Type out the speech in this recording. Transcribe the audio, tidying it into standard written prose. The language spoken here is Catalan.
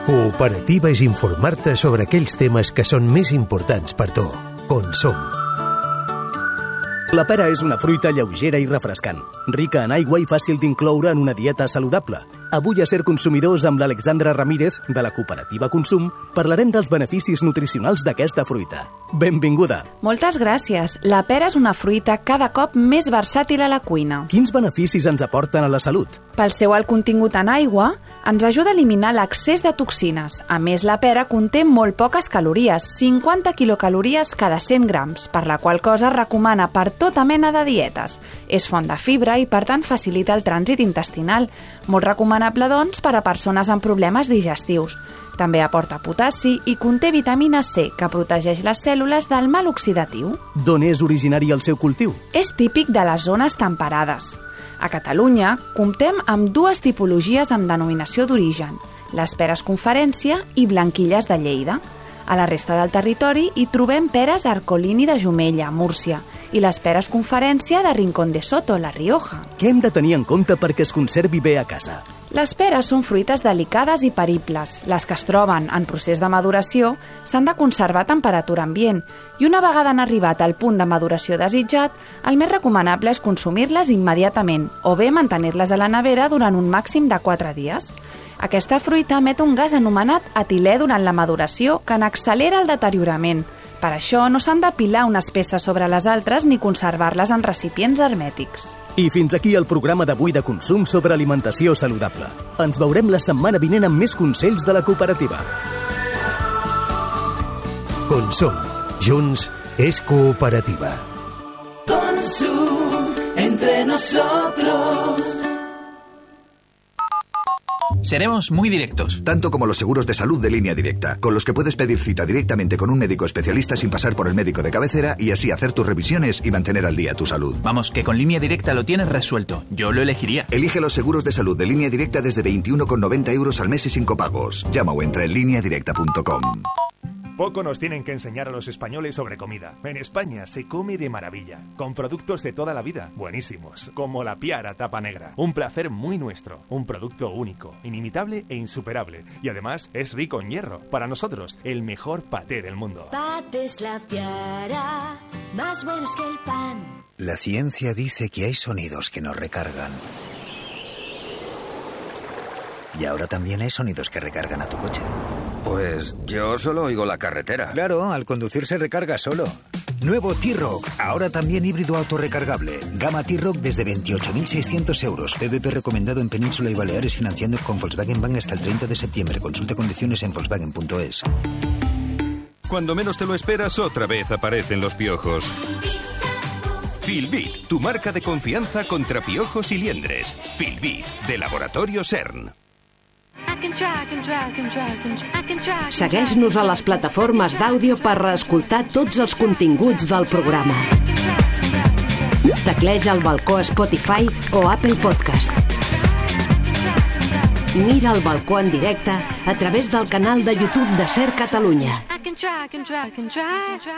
Cooperativa és informar-te sobre aquells temes que són més importants per tu. Consum. La pera és una fruita lleugera i refrescant, rica en aigua i fàcil d'incloure en una dieta saludable. Avui a Ser Consumidors amb l'Alexandra Ramírez, de la cooperativa Consum, parlarem dels beneficis nutricionals d'aquesta fruita. Benvinguda! Moltes gràcies. La pera és una fruita cada cop més versàtil a la cuina. Quins beneficis ens aporten a la salut? Pel seu alt contingut en aigua, ens ajuda a eliminar l'excés de toxines. A més, la pera conté molt poques calories, 50 quilocalories cada 100 grams, per la qual cosa es recomana per tota mena de dietes. És font de fibra i, per tant, facilita el trànsit intestinal. Molt recomanable, doncs, per a persones amb problemes digestius. També aporta potassi i conté vitamina C, que protegeix les cèl·lules del mal oxidatiu. D'on és originari el seu cultiu? És típic de les zones temperades. A Catalunya comptem amb dues tipologies amb denominació d'origen, les peres Conferència i blanquilles de Lleida. A la resta del territori hi trobem peres Arcolini de Jumella, Múrcia, i les peres Conferència de Rincón de Soto, La Rioja. Què hem de tenir en compte perquè es conservi bé a casa? Les peres són fruites delicades i peribles. Les que es troben en procés de maduració s'han de conservar a temperatura ambient i una vegada han arribat al punt de maduració desitjat, el més recomanable és consumir-les immediatament o bé mantenir-les a la nevera durant un màxim de 4 dies. Aquesta fruita emet un gas anomenat etilè durant la maduració que n'accelera el deteriorament. Per això no s'han d'apilar unes peces sobre les altres ni conservar-les en recipients hermètics. I fins aquí el programa d'avui de Consum sobre alimentació saludable. Ens veurem la setmana vinent amb més consells de la cooperativa. Consum. Junts és cooperativa. Consum entre nosotros. Seremos muy directos. Tanto como los seguros de salud de Línea Directa, con los que puedes pedir cita directamente con un médico especialista sin pasar por el médico de cabecera y así hacer tus revisiones y mantener al día tu salud. Vamos, que con Línea Directa lo tienes resuelto. Yo lo elegiría. Elige los seguros de salud de Línea Directa desde 21,90 € al mes y sin copagos. Llama o entra en lineadirecta.com. Poco nos tienen que enseñar a los españoles sobre comida. En España se come de maravilla, con productos de toda la vida, buenísimos, como la Piara tapa negra. Un placer muy nuestro, un producto único, inimitable e insuperable. Y además es rico en hierro. Para nosotros, el mejor paté del mundo. Patés La Piara, más buenos que el pan. La ciencia dice que hay sonidos que nos recargan. Y ahora también hay sonidos que recargan a tu coche. Pues yo solo oigo la carretera. Claro, al conducir se recarga solo. Nuevo T-Roc, ahora también híbrido autorrecargable. Gama T-Roc desde 28.600 euros. PVP recomendado en Península y Baleares financiando con Volkswagen Bank hasta el 30 de septiembre. Consulta condiciones en Volkswagen.es. Cuando menos te lo esperas, otra vez aparecen los piojos. Filbit, tu marca de confianza contra piojos y liendres. Filbit, de Laboratorio CERN. Segueix-nos a les plataformes d'àudio per reescoltar tots els continguts del programa. Tecleja el balcó a Spotify o Apple Podcast. Mira el balcó en directe a través del canal de YouTube de Ser Catalunya.